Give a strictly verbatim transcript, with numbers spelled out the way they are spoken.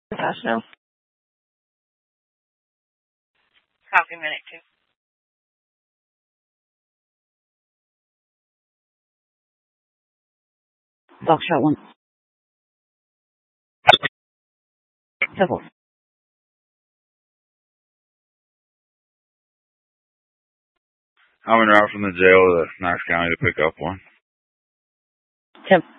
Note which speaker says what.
Speaker 1: Professional.
Speaker 2: Copy minute two.
Speaker 1: Foxtrot one. Several.
Speaker 3: I'm en route from the jail to Knox County to pick up one.
Speaker 1: Tim.